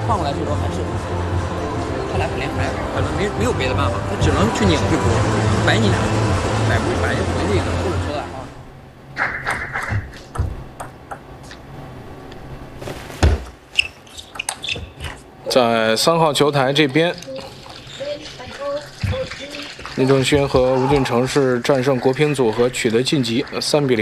换过来最多还是他俩肯定还反正没有别的办法，他只能去拧去补，白你俩，白不白就回这个或者说的啊。 在3号球台这边，聂政轩和吴俊成是战胜国乒组合取得晋级，3比0。